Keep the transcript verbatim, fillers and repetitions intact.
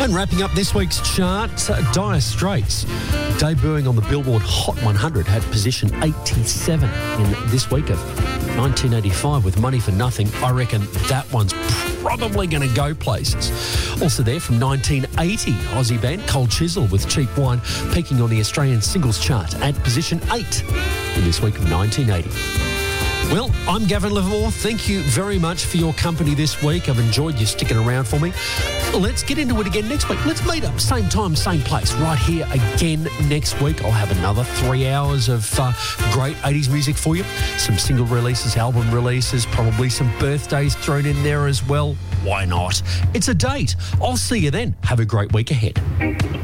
And wrapping up this week's chart, Dire Straits, debuting on the Billboard Hot one hundred, had position eighty-seven in this week of nineteen eighty-five with Money for Nothing. I reckon that one's probably going to go places. Also there from nineteen eighty, Aussie band Cold Chisel with Cheap Wine, peaking on the Australian singles chart at position eight in this week of nineteen eighty. Well, I'm Gavin Livermore. Thank you very much for your company this week. I've enjoyed you sticking around for me. Let's get into it again next week. Let's meet up, same time, same place, right here again next week. I'll have another three hours of uh, great eighties music for you. Some single releases, album releases, probably some birthdays thrown in there as well. Why not? It's a date. I'll see you then. Have a great week ahead.